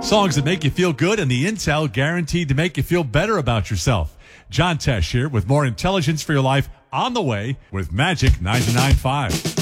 Songs that make you feel good and the intel guaranteed to make you feel better about yourself. John Tesh here with more intelligence for your life on the way with Magic 99.5.